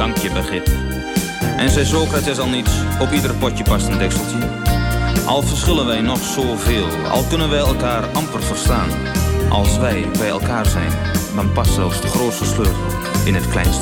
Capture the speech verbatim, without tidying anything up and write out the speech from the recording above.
dank je begrip. En zei Socrates al niets, op ieder potje past een dekseltje. Al verschillen wij nog zoveel, al kunnen wij elkaar amper verstaan. Als wij bij elkaar zijn, dan past zelfs de grootste sleutel in het kleinste